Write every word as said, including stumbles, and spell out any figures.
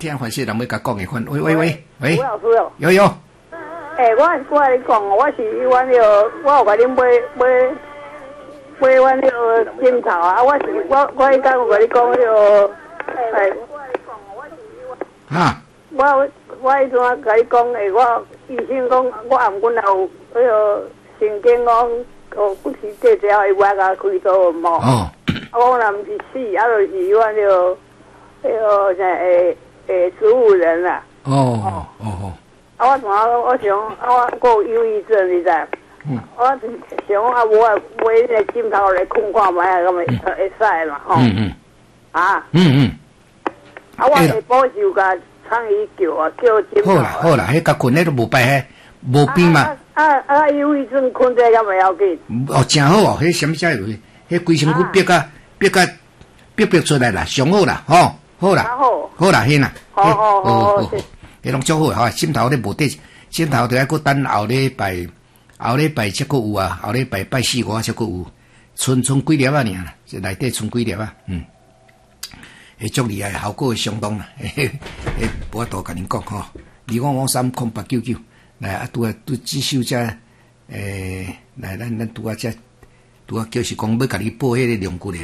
听凡是人要甲讲的款。喂喂喂喂， 吴老师哦， 有有。 诶、欸，我我跟你讲，我是阮那个，我有甲恁买买买阮那个金桃啊，我是我我迄天有甲你讲那个，诶、欸， 啊， 我我迄阵甲你讲诶，我医生讲我按阮也有迄个神经讲，哦，不是这只要我甲开刀嘛。 哦。 啊，我若毋是死，啊，就是阮那个那个啥诶诶植物人啦。 哦哦哦。 啊，我怎啊？我想啊，我我有忧郁症，你知？嗯。我想啊，我买那个枕头来困看卖，咁咪会使嘛？吼。 嗯嗯。 啊。 嗯嗯。 啊，我下晡就甲苍蝇叫啊，叫枕头。 好啦好啦，迄甲困咧都无摆迄无变嘛。 啊啊！忧郁症困在敢袂要紧。 哦，真好哦，迄什么叫有？迄规身躯憋甲憋甲憋憋出来啦，上好啦，吼，好啦， 好， 好啦，嘿啦。 好好好好。 迄拢足好哈，心头咧无得，心头着还佫等后礼拜，后礼拜才佫有啊，后礼拜拜四我才佫有，剩剩几粒啊尔啦，这内底剩几粒啊，嗯，迄足厉害，效果相当啦，嘿，嘿，无法度甲恁讲吼，二五五三空八九九，来啊，拄啊拄指手遮，诶，来咱咱拄啊遮，拄啊叫是讲要甲你报迄个量骨咧。